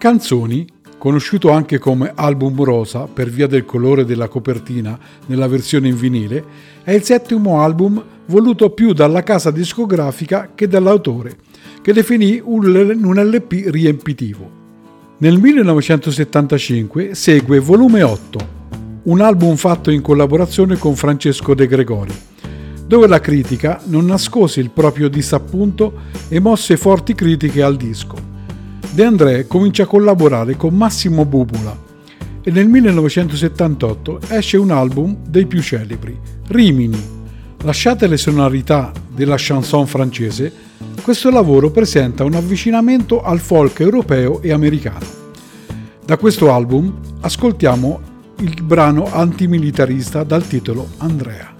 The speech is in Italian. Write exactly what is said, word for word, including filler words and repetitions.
Canzoni, conosciuto anche come album rosa per via del colore della copertina nella versione in vinile, è il settimo album voluto più dalla casa discografica che dall'autore, che definì un L P riempitivo. Nel millenovecentosettantacinque segue Volume otto, un album fatto in collaborazione con Francesco De Gregori, dove la critica non nascose il proprio disappunto e mosse forti critiche al disco. De André comincia a collaborare con Massimo Bubola e nel millenovecentosettantotto esce un album dei più celebri, Rimini. Lasciate le sonorità della chanson francese, questo lavoro presenta un avvicinamento al folk europeo e americano. Da questo album ascoltiamo il brano antimilitarista dal titolo Andrea.